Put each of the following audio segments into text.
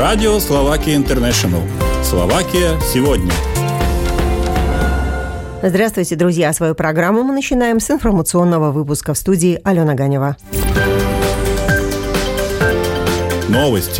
Радио Словакия Интернешнл. Словакия сегодня. Здравствуйте, друзья! Свою программу мы начинаем с информационного выпуска. В студии Алена Ганева. Новости.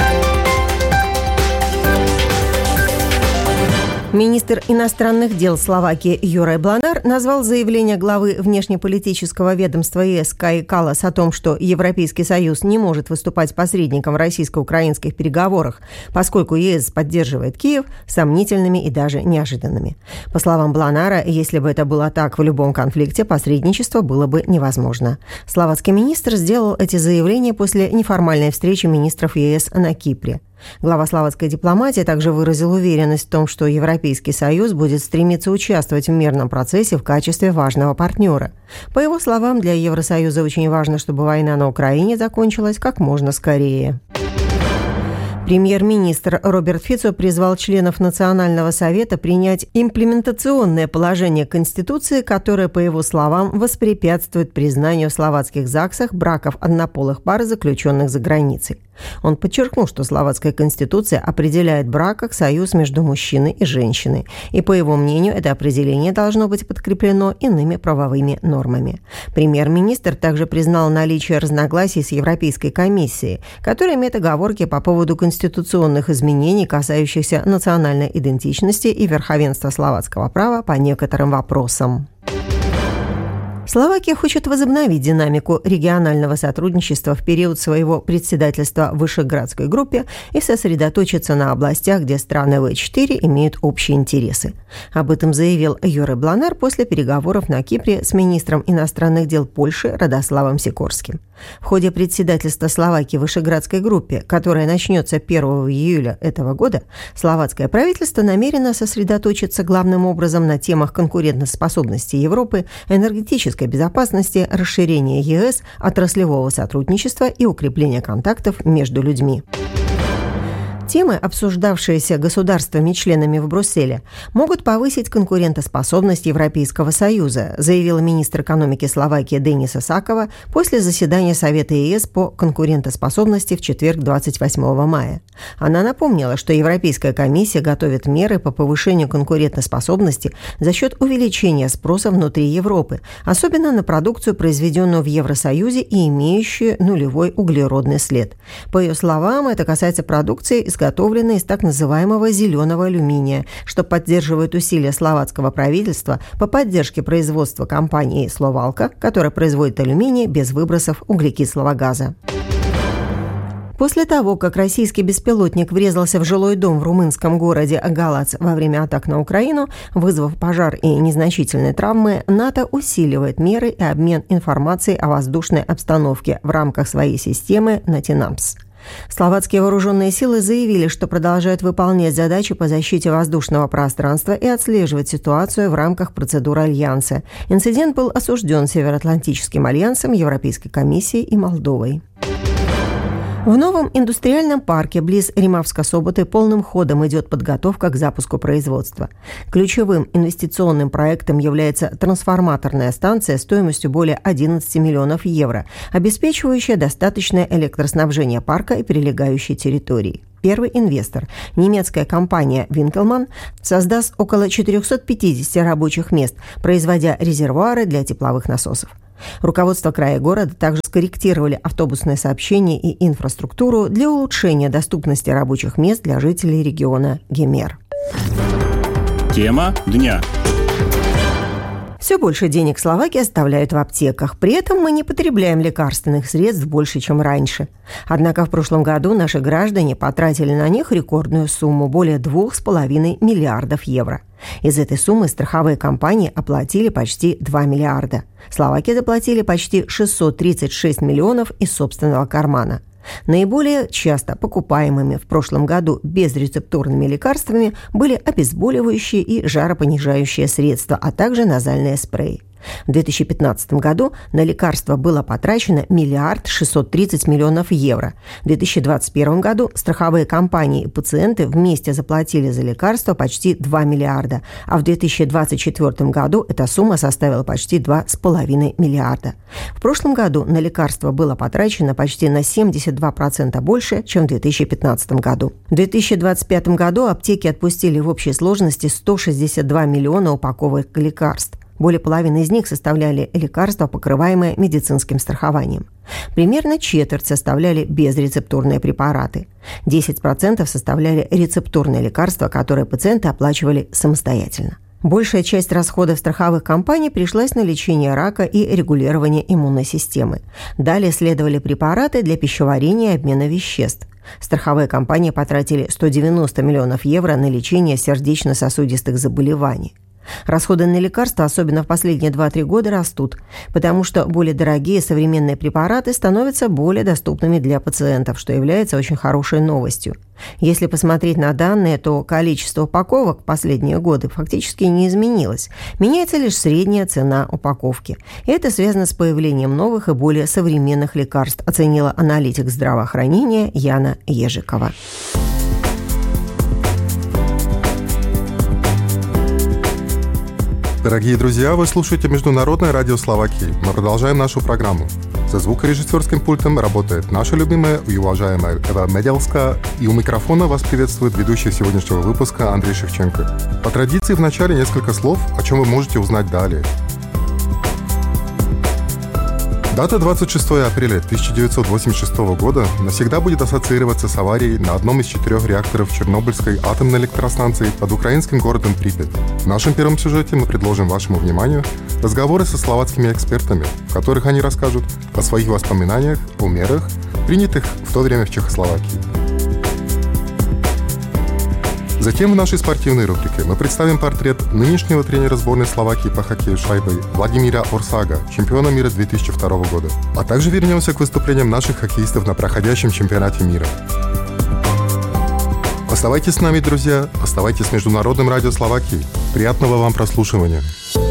Министр иностранных дел Словакии Юрай Бланар назвал заявление главы внешнеполитического ведомства ЕС Каи Каллас о том, что Европейский Союз не может выступать посредником в российско-украинских переговорах, поскольку ЕС поддерживает Киев, сомнительными и даже неожиданными. По словам Бланара, если бы это было так в любом конфликте, посредничество было бы невозможно. Словацкий министр сделал эти заявления после неформальной встречи министров ЕС на Кипре. Глава словацкой дипломатии также выразил уверенность в том, что Европейский Союз будет стремиться участвовать в мирном процессе в качестве важного партнера. По его словам, для Евросоюза очень важно, чтобы война на Украине закончилась как можно скорее. Премьер-министр Роберт Фицо призвал членов Национального совета принять имплементационное положение Конституции, которое, по его словам, воспрепятствует признанию в словацких ЗАГСах браков однополых пар, заключенных за границей. Он подчеркнул, что словацкая конституция определяет брак как союз между мужчиной и женщиной, и, по его мнению, это определение должно быть подкреплено иными правовыми нормами. Премьер-министр также признал наличие разногласий с Европейской комиссией, которая имеет оговорки по поводу конституционных изменений, касающихся национальной идентичности и верховенства словацкого права по некоторым вопросам. Словакия хочет возобновить динамику регионального сотрудничества в период своего председательства в Вышеградской группе и сосредоточиться на областях, где страны В4 имеют общие интересы. Об этом заявил Юрай Бланар после переговоров на Кипре с министром иностранных дел Польши Радославом Сикорским. В ходе председательства Словакии в Вышеградской группе, которая начнется 1 июля этого года, словацкое правительство намерено сосредоточиться главным образом на темах конкурентоспособности Европы, энергетической безопасности, расширения ЕС, отраслевого сотрудничества и укрепления контактов между людьми. Темы, обсуждавшиеся государствами-членами в Брюсселе, могут повысить конкурентоспособность Европейского Союза, заявила министр экономики Словакии Дениса Сакова после заседания Совета ЕС по конкурентоспособности в четверг 28 мая. Она напомнила, что Европейская комиссия готовит меры по повышению конкурентоспособности за счет увеличения спроса внутри Европы, особенно на продукцию, произведенную в Евросоюзе и имеющую нулевой углеродный след. По ее словам, это касается продукции, изготовленные из так называемого зеленого алюминия, что поддерживает усилия словацкого правительства по поддержке производства компании «Словалка», которая производит алюминий без выбросов углекислого газа. После того, как российский беспилотник врезался в жилой дом в румынском городе Галац во время атак на Украину, вызвав пожар и незначительные травмы, НАТО усиливает меры и обмен информацией о воздушной обстановке в рамках своей системы NATINAMS. Словацкие вооруженные силы заявили, что продолжают выполнять задачи по защите воздушного пространства и отслеживать ситуацию в рамках процедуры Альянса. Инцидент был осужден Североатлантическим альянсом, Европейской комиссией и Молдовой. В новом индустриальном парке близ Римавска-Соботы полным ходом идет подготовка к запуску производства. Ключевым инвестиционным проектом является трансформаторная станция стоимостью более 11 миллионов евро, обеспечивающая достаточное электроснабжение парка и прилегающей территории. Первый инвестор, немецкая компания Winkelmann, создаст около 450 рабочих мест, производя резервуары для тепловых насосов. Руководство края города также скорректировали автобусное сообщение и инфраструктуру для улучшения доступности рабочих мест для жителей региона Гемер. Тема дня. Все больше денег Словакии оставляют в аптеках. При этом мы не потребляем лекарственных средств больше, чем раньше. Однако в прошлом году наши граждане потратили на них рекордную сумму – более 2,5 миллиардов евро. Из этой суммы страховые компании оплатили почти 2 миллиарда. Словаки заплатили почти 636 миллионов из собственного кармана. Наиболее часто покупаемыми в прошлом году безрецептурными лекарствами были обезболивающие и жаропонижающие средства, а также назальные спреи. В 2015 году на лекарства было потрачено 1 630 000 000 евро. В 2021 году страховые компании и пациенты вместе заплатили за лекарства почти 2 миллиарда, а в 2024 году эта сумма составила почти 2,5 миллиарда. В прошлом году на лекарства было потрачено почти на 72% больше, чем в 2015 году. В 2025 году аптеки отпустили в общей сложности 162 миллиона упаковок лекарств. Более половины из них составляли лекарства, покрываемые медицинским страхованием. Примерно четверть составляли безрецептурные препараты. 10% составляли рецептурные лекарства, которые пациенты оплачивали самостоятельно. Большая часть расходов страховых компаний пришлась на лечение рака и регулирование иммунной системы. Далее следовали препараты для пищеварения и обмена веществ. Страховые компании потратили 190 миллионов евро на лечение сердечно-сосудистых заболеваний. Расходы на лекарства, особенно в последние 2-3 года, растут, потому что более дорогие современные препараты становятся более доступными для пациентов, что является очень хорошей новостью. Если посмотреть на данные, то количество упаковок в последние годы фактически не изменилось. Меняется лишь средняя цена упаковки. И это связано с появлением новых и более современных лекарств, оценила аналитик здравоохранения Яна Ежикова. Дорогие друзья, вы слушаете Международное радио Словакии. Мы продолжаем нашу программу. За звукорежиссерским пультом работает наша любимая и уважаемая Эва Меделска, и у микрофона вас приветствует ведущий сегодняшнего выпуска Андрей Шевченко. По традиции в начале несколько слов, о чем вы можете узнать далее. Дата 26 апреля 1986 года навсегда будет ассоциироваться с аварией на одном из 4 реакторов Чернобыльской атомной электростанции под украинским городом Припять. В нашем первом сюжете мы предложим вашему вниманию разговоры со словацкими экспертами, в которых они расскажут о своих воспоминаниях, о мерах, принятых в то время в Чехословакии. Затем в нашей спортивной рубрике мы представим портрет нынешнего тренера сборной Словакии по хоккею с шайбой Владимира Орсага, чемпиона мира 2002 года. А также вернемся к выступлениям наших хоккеистов на проходящем чемпионате мира. Оставайтесь с нами, друзья, оставайтесь с Международным радио Словакии. Приятного вам прослушивания.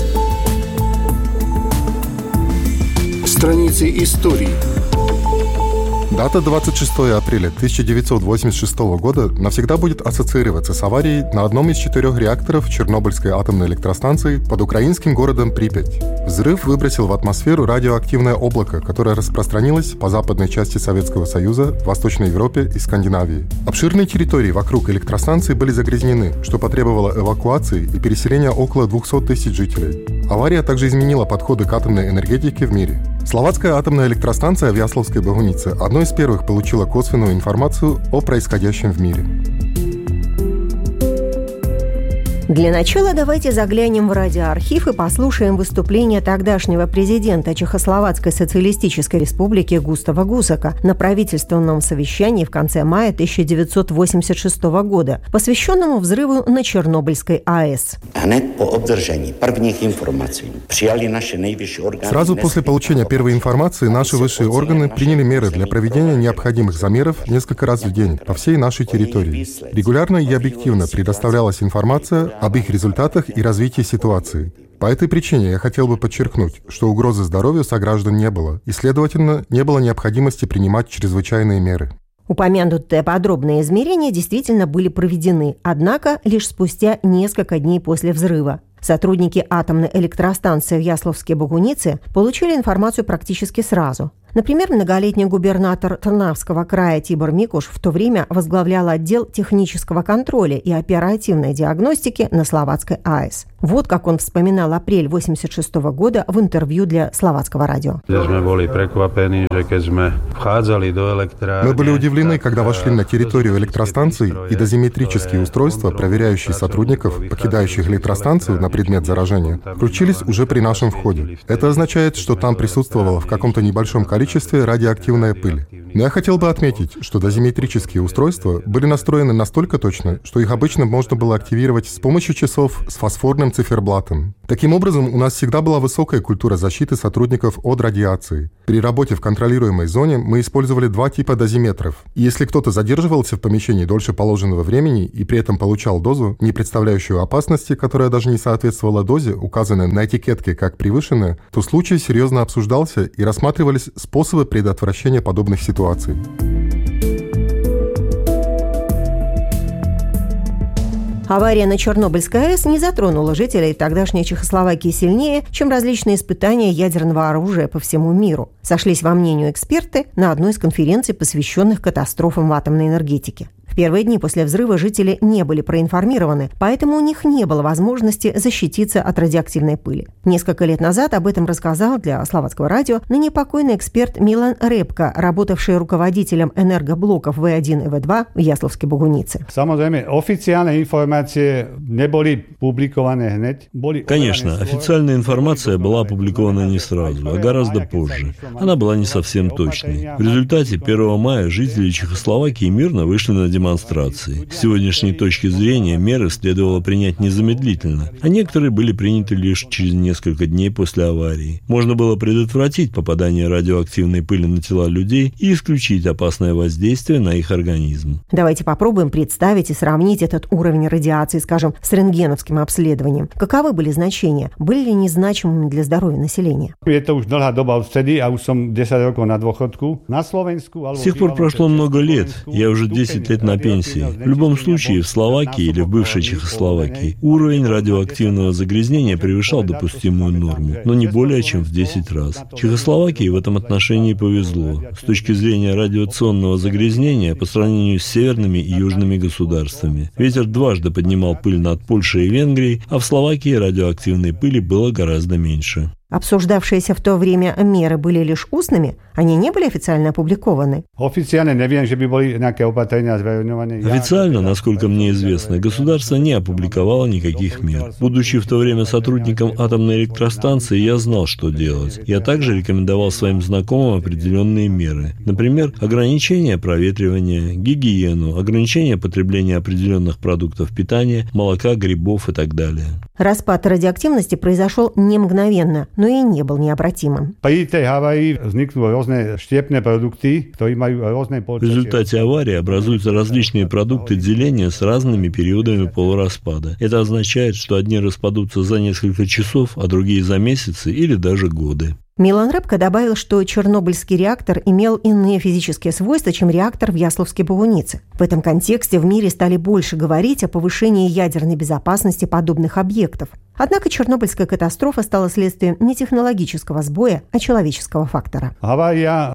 Страницы истории. Дата 26 апреля 1986 года навсегда будет ассоциироваться с аварией на одном из 4 реакторов Чернобыльской атомной электростанции под украинским городом Припять. Взрыв выбросил в атмосферу радиоактивное облако, которое распространилось по западной части Советского Союза, Восточной Европе и Скандинавии. Обширные территории вокруг электростанции были загрязнены, что потребовало эвакуации и переселения около 200 тысяч жителей. Авария также изменила подходы к атомной энергетике в мире. Словацкая атомная электростанция в Jászlовской Bohunice одной из первых получила косвенную информацию о происходящем в мире. Для начала давайте заглянем в радиоархив и послушаем выступление тогдашнего президента Чехословацкой социалистической республики Густава Гусака на правительственном совещании в конце мая 1986 года, посвященному взрыву на Чернобыльской АЭС. Сразу после получения первой информации наши высшие органы приняли меры для проведения необходимых замеров несколько раз в день по всей нашей территории. Регулярно и объективно предоставлялась информация об их результатах и развитии ситуации. По этой причине я хотел бы подчеркнуть, что угрозы здоровью сограждан не было, и, следовательно, не было необходимости принимать чрезвычайные меры. Упомянутые подробные измерения действительно были проведены, однако лишь спустя несколько дней после взрыва. Сотрудники атомной электростанции в Jászlовской Bohunice получили информацию практически сразу. Например, многолетний губернатор Трнавского края Тибор Микуш в то время возглавлял отдел технического контроля и оперативной диагностики на Словацкой АЭС. Вот как он вспоминал апрель 1986 года в интервью для Словацкого радио. Мы были удивлены, когда вошли на территорию электростанции, и дозиметрические устройства, проверяющие сотрудников, покидающих электростанцию на предмет заражения, включились уже при нашем входе. Это означает, что там присутствовала в каком-то небольшом количестве радиоактивная пыль. Но я хотел бы отметить, что дозиметрические устройства были настроены настолько точно, что их обычно можно было активировать с помощью часов с фосфорным циферблатом. Таким образом, у нас всегда была высокая культура защиты сотрудников от радиации. При работе в контролируемой зоне мы использовали 2 типа дозиметров. И если кто-то задерживался в помещении дольше положенного времени и при этом получал дозу, не представляющую опасности, которая даже не соответствовала соответствовала дозе, указанной на этикетке как превышенная, то случай серьезно обсуждался и рассматривались способы предотвращения подобных ситуаций. Авария на Чернобыльской АЭС не затронула жителей тогдашней Чехословакии сильнее, чем различные испытания ядерного оружия по всему миру. Сошлись во мнении эксперты на одной из конференций, посвященных катастрофам в атомной энергетике. В первые дни после взрыва жители не были проинформированы, поэтому у них не было возможности защититься от радиоактивной пыли. Несколько лет назад об этом рассказал для Словацкого радио ныне покойный эксперт Милан Репка, работавший руководителем энергоблоков В1 и В2 в Ясловской Богунице. Конечно, официальная информация была опубликована не сразу, а гораздо позже. Она была не совсем точной. В результате 1 мая жители Чехословакии мирно вышли на демонстрации. С сегодняшней точки зрения меры следовало принять незамедлительно, а некоторые были приняты лишь через несколько дней после аварии. Можно было предотвратить попадание радиоактивной пыли на тела людей и исключить опасное воздействие на их организм. Давайте попробуем представить и сравнить этот уровень радиации, скажем, с рентгеновским обследованием. Каковы были значения? Были ли незначимыми для здоровья населения? С тех пор прошло много лет. Я уже 10 лет на пенсии. В любом случае, в Словакии или в бывшей Чехословакии уровень радиоактивного загрязнения превышал допустимую норму, но не более чем в 10 раз. Чехословакии в этом отношении повезло. С точки зрения радиационного загрязнения по сравнению с северными и южными государствами. Ветер дважды поднимал пыль над Польшей и Венгрией, а в Словакии радиоактивной пыли было гораздо меньше. Обсуждавшиеся в то время меры были лишь устными? Они не были официально опубликованы? Официально, насколько мне известно, государство не опубликовало никаких мер. Будучи в то время сотрудником атомной электростанции, я знал, что делать. Я также рекомендовал своим знакомым определенные меры. Например, ограничение проветривания, гигиену, ограничение потребления определенных продуктов питания, молока, грибов и так далее. Распад радиоактивности произошел не мгновенно, но и не был необратимым. В результате аварии образуются различные продукты деления с разными периодами полураспада. Это означает, что одни распадутся за несколько часов, а другие за месяцы или даже годы. Милан Репка добавил, что чернобыльский реактор имел иные физические свойства, чем реактор в Ясловской Богунице. В этом контексте в мире стали больше говорить о повышении ядерной безопасности подобных объектов. Однако Чернобыльская катастрофа стала следствием не технологического сбоя, а человеческого фактора. Авария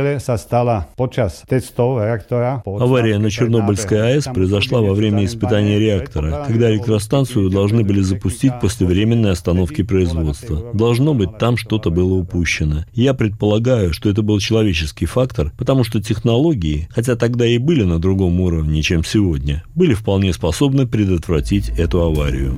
на Чернобыльской АЭС произошла во время испытания реактора, когда электростанцию должны были запустить после временной остановки производства. Должно быть, там что-то было упущено. Я предполагаю, что это был человеческий фактор, потому что технологии, хотя тогда и были на другом уровне, чем сегодня, были вполне способны предотвратить эту аварию.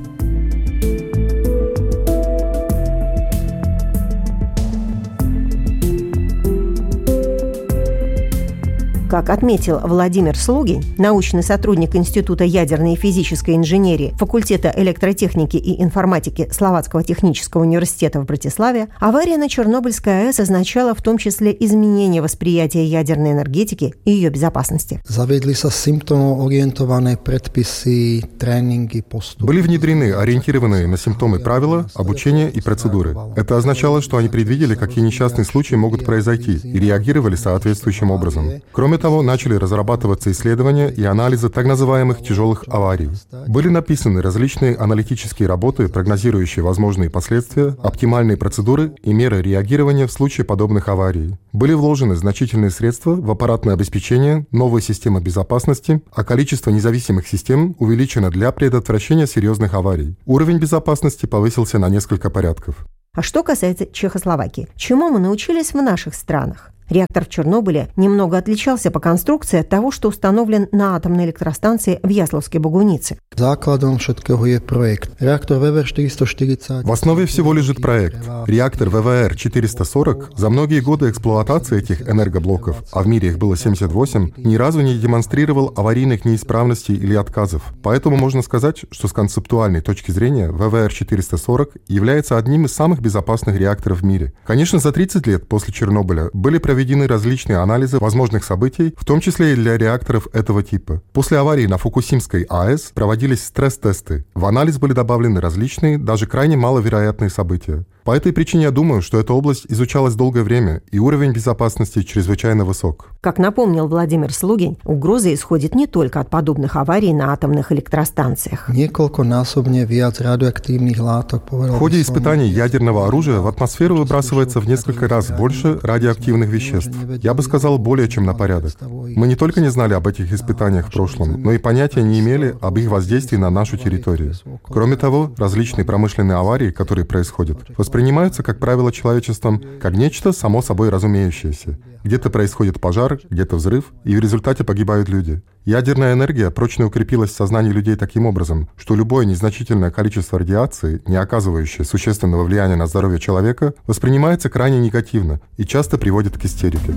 Как отметил Владимир Слугин, научный сотрудник Института ядерной и физической инженерии факультета электротехники и информатики Словацкого технического университета в Братиславе, авария на Чернобыльской АЭС означала в том числе изменение восприятия ядерной энергетики и ее безопасности. Были внедрены ориентированные на симптомы правила, обучения и процедуры. Это означало, что они предвидели, какие несчастные случаи могут произойти, и реагировали соответствующим образом. Кроме того, начали разрабатываться исследования и анализы так называемых тяжелых аварий. Были написаны различные аналитические работы, прогнозирующие возможные последствия, оптимальные процедуры и меры реагирования в случае подобных аварий. Были вложены значительные средства в аппаратное обеспечение, новые системы безопасности, а количество независимых систем увеличено для предотвращения серьезных аварий. Уровень безопасности повысился на несколько порядков. А что касается Чехословакии, чему мы научились в наших странах? Реактор в Чернобыле немного отличался по конструкции от того, что установлен на атомной электростанции в Ясловской Богунице. В основе всего лежит проект. Реактор ВВР-440 за многие годы эксплуатации этих энергоблоков, а в мире их было 78, ни разу не демонстрировал аварийных неисправностей или отказов. Поэтому можно сказать, что с концептуальной точки зрения ВВР-440 является одним из самых безопасных реакторов в мире. Конечно, за 30 лет после Чернобыля были проведены проведены различные анализы возможных событий, в том числе и для реакторов этого типа. После аварии на Фукусимской АЭС проводились стресс-тесты. В анализ были добавлены различные, даже крайне маловероятные события. По этой причине я думаю, что эта область изучалась долгое время, и уровень безопасности чрезвычайно высок. Как напомнил Владимир Слугин, угроза исходит не только от подобных аварий на атомных электростанциях. В ходе испытаний ядерного оружия в атмосферу выбрасывается в несколько раз больше радиоактивных веществ. Я бы сказал, более чем на порядок. Мы не только не знали об этих испытаниях в прошлом, но и понятия не имели об их воздействии на нашу территорию. Кроме того, различные промышленные аварии, которые происходят, воспринимаются, как правило, человечеством как нечто само собой разумеющееся. Где-то происходит пожар, где-то взрыв, и в результате погибают люди. Ядерная энергия прочно укрепилась в сознании людей таким образом, что любое незначительное количество радиации, не оказывающее существенного влияния на здоровье человека, воспринимается крайне негативно и часто приводит к истерике.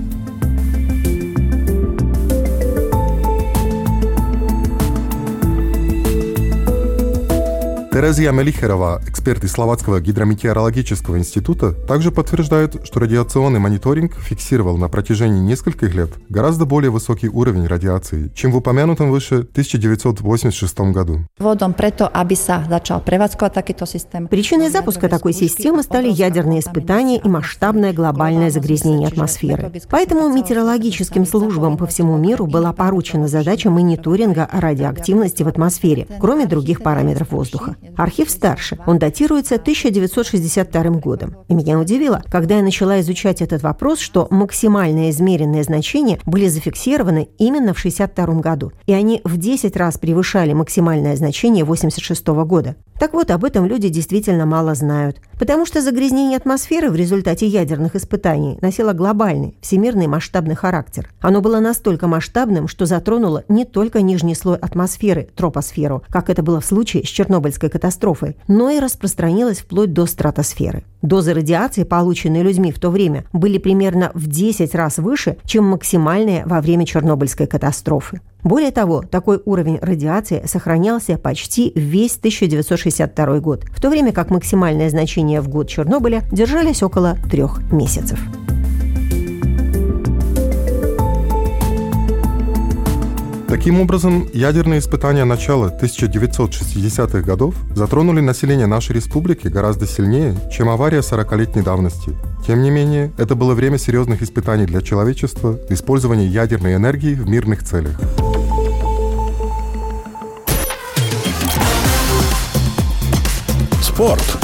Терезия Мелихерова, эксперт из Словацкого гидрометеорологического института, также подтверждает, что радиационный мониторинг фиксировал на протяжении нескольких лет гораздо более высокий уровень радиации, чем в упомянутом выше 1986 году. Причиной запуска такой системы стали ядерные испытания и масштабное глобальное загрязнение атмосферы. Поэтому метеорологическим службам по всему миру была поручена задача мониторинга радиоактивности в атмосфере, кроме других параметров воздуха. Архив старше, он датируется 1962 годом. И меня удивило, когда я начала изучать этот вопрос, что максимальные измеренные значения были зафиксированы именно в 1962 году, и они в 10 раз превышали максимальное значение 1986 года. Так вот, об этом люди действительно мало знают, потому что загрязнение атмосферы в результате ядерных испытаний носило глобальный, всемирный масштабный характер. Оно было настолько масштабным, что затронуло не только нижний слой атмосферы, тропосферу, как это было в случае с Чернобыльской катастрофой, но и распространилось вплоть до стратосферы. Дозы радиации, полученные людьми в то время, были примерно в 10 раз выше, чем максимальные во время Чернобыльской катастрофы. Более того, такой уровень радиации сохранялся почти весь 1962 год, в то время как максимальное значение в год Чернобыля держались около 3 месяцев. Таким образом, ядерные испытания начала 1960-х годов затронули население нашей республики гораздо сильнее, чем авария 40-летней давности. Тем не менее, это было время серьезных испытаний для человечества, использования ядерной энергии в мирных целях. Спорт.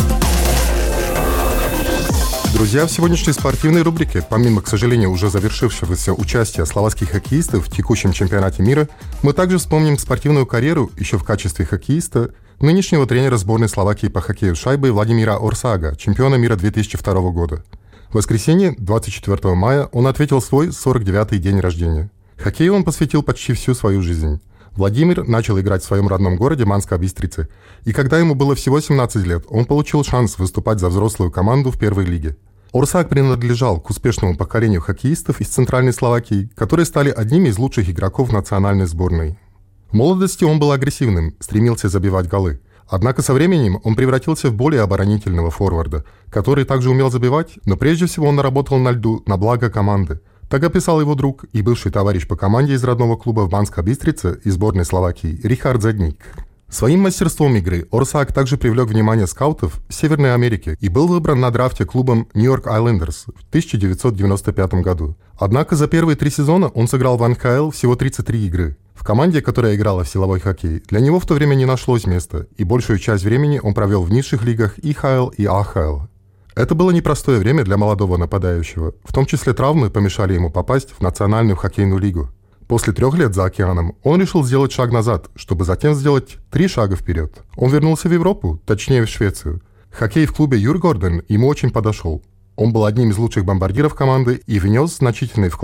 Друзья, в сегодняшней спортивной рубрике, помимо, к сожалению, уже завершившегося участия словацких хоккеистов в текущем чемпионате мира, мы также вспомним спортивную карьеру еще в качестве хоккеиста нынешнего тренера сборной Словакии по хоккею с шайбой Владимира Орсага, чемпиона мира 2002 года. В воскресенье, 24 мая, он ответил свой 49-й день рождения. Хоккею он посвятил почти всю свою жизнь. Владимир начал играть в своем родном городе Банска Бистрица, и когда ему было всего 17 лет, он получил шанс выступать за взрослую команду в первой лиге. Орсаг принадлежал к успешному поколению хоккеистов из Центральной Словакии, которые стали одними из лучших игроков национальной сборной. В молодости он был агрессивным, стремился забивать голы. Однако со временем он превратился в более оборонительного форварда, который также умел забивать, но прежде всего он работал на льду на благо команды. Так описал его друг и бывший товарищ по команде из родного клуба в Банска Бистрица и сборной Словакии Рихард Зедник. Своим мастерством игры Орсаг также привлек внимание скаутов в Северной Америке и был выбран на драфте клубом Нью-Йорк Айлендерс в 1995 году. Однако за первые 3 сезона он сыграл в НХЛ всего 33 игры. В команде, которая играла в силовой хоккей, для него в то время не нашлось места, и большую часть времени он провел в низших лигах ИХЛ и АХЛ. Это было непростое время для молодого нападающего, в том числе травмы помешали ему попасть в Национальную хоккейную лигу. После 3 лет за океаном он решил сделать шаг назад, чтобы затем сделать 3 шага вперед. Он вернулся в Европу, точнее в Швецию. Хоккей в клубе Дjurgården ему очень подошел. Он был одним из лучших бомбардиров команды и внес значительный вклад